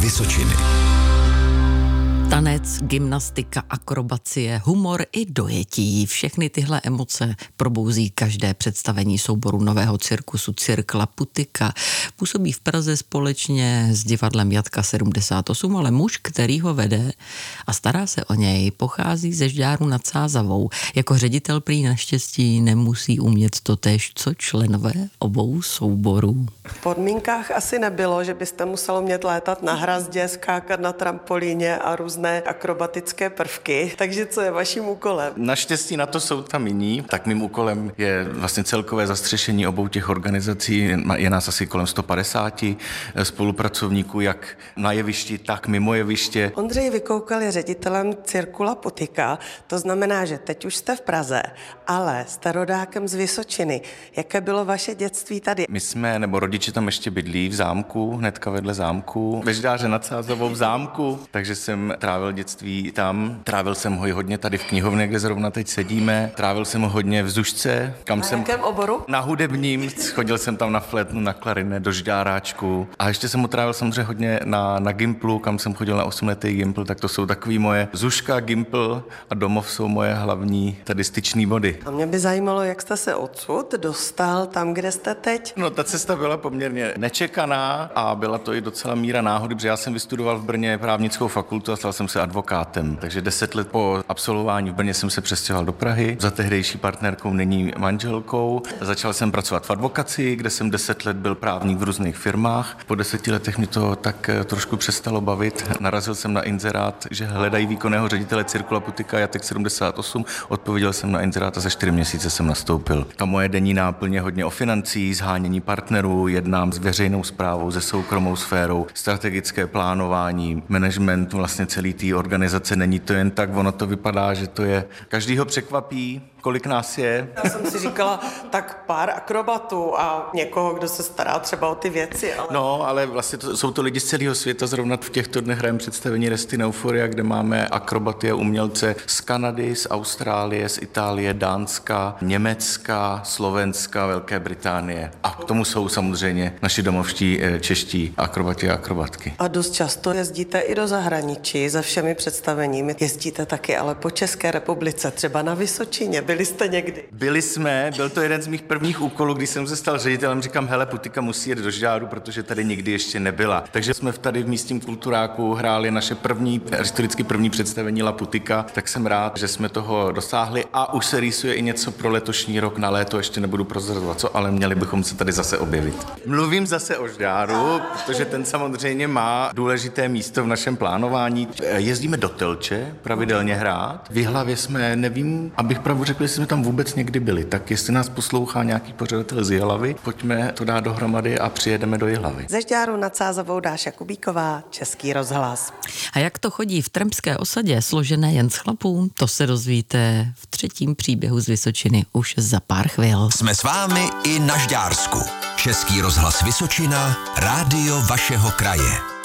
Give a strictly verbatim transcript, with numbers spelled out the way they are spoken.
Vysočiny. Tanec, gymnastika, akrobacie, humor i dojetí. Všechny tyhle emoce probouzí každé představení souboru nového cirkusu Cirk Laputika. Působí v Praze společně s divadlem Jatka sedmdesát osm, ale muž, který ho vede a stará se o něj, pochází ze Žďáru nad Sázavou. Jako ředitel prý naštěstí nemusí umět totéž, co členové obou souborů. V podmínkách asi nebylo, že byste musel umět létat na hrazdě, skákat na trampolíně a různé akrobatické prvky. Takže co je vaším úkolem? Naštěstí na to jsou tam jiní, tak mým úkolem je vlastně celkové zastřešení obou těch organizací. Je nás asi kolem sto padesát spolupracovníků, jak na jevišti, tak mimo jeviště. Ondřej Vykoukal je ředitelem Cirku Laputika, to znamená, že teď už jste v Praze, ale starodákem z Vysočiny. Jaké bylo vaše dětství tady? My jsme, nebo rodiče tam ještě bydlí v zámku, hnedka vedle zámku, ve Žďáře nad Sázavou v zámku, takže jsem trávil dětství tam. Trávil jsem ho i hodně tady v knihovně, kde zrovna teď sedíme. Trávil jsem ho hodně v Zušce. Kam na jsem... jakém oboru? Na hudebním. Chodil jsem tam na flétnu, na klarinet, do Žďáráčku. A ještě jsem ho trávil samozřejmě hodně na, na Gimplu, kam jsem chodil na osmletý Gimpl, tak to jsou takový moje Zuška, Gimpl a domov jsou moje hlavní tady styční body. A mě by zajímalo, jak jste se odsud dostal tam, kde jste teď? No, ta cesta byla poměrně nečekaná a byla to i docela míra náhody, protože já jsem vystudoval v Brně právnickou fakultu a stal jsem se advokátem. Takže deset let po absolvování v Brně jsem se přestěhoval do Prahy. Za tehdejší partnerkou, nyní manželkou. Začal jsem pracovat v advokaci, kde jsem deset let byl právník v různých firmách. Po deseti letech mi to tak trošku přestalo bavit. Narazil jsem na inzerát, že hledají výkonného ředitele Cirku Laputika Jatek sedmdesát osm. Odpověděl jsem na inzerát a za čtyři měsíce jsem nastoupil. Ta moje denní náplň je hodně o financí, zhánění partnerů, jednám s veřejnou správou, se soukromou sférou, strategické plánování, management vlastně celý té organizace. Není to jen tak, ono to vypadá, že to je, každý ho překvapí, kolik nás je. Já jsem si říkala, tak pár akrobatů a někoho, kdo se stará třeba o ty věci. Ale... No, ale vlastně to, jsou to lidi z celého světa. Zrovna v těchto dnech hrajeme představení Resty Euphoria, kde máme akrobaty a umělce z Kanady, z Austrálie, z Itálie, Dánska, Německa, Slovenska, Velké Británie. A k tomu jsou samozřejmě naši domovští čeští akrobati a akrobatky. A dost často jezdíte i do zahraničí za všemi představeními. Jezdíte taky ale po České republice, třeba na Vysočině. Byli jste někdy? Byli jsme, byl to jeden z mých prvních úkolů, když jsem se stal ředitelem, říkám, hele, Putika musí jet do Žďáru, protože tady nikdy ještě nebyla. Takže jsme tady v místním kulturáku hráli naše první, historicky první představení Laputika, tak jsem rád, že jsme toho dosáhli a už se rýsuje i něco pro letošní rok na léto, ještě nebudu prozrazovat, co, ale měli bychom se tady zase objevit. Mluvím zase o Žďáru, protože ten samozřejmě má důležité místo v našem plánování. Jezdíme do Telče pravidelně hrát. V Jihlavě jsme, nevím, abych pravdu řekl, jestli jsme tam vůbec někdy byli, tak jestli nás poslouchá nějaký pořadatel z Jihlavy, pojďme to dát dohromady a přijedeme do Jihlavy. Ze Žďáru nad Sázavou Dáša Kubíková, Český rozhlas. A jak to chodí v Tremské osadě, složené jen z chlapů, to se dozvíte v třetím příběhu z Vysočiny už za pár chvil. Jsme s vámi i na Žďársku. Český rozhlas Vysočina, rádio vašeho kraje.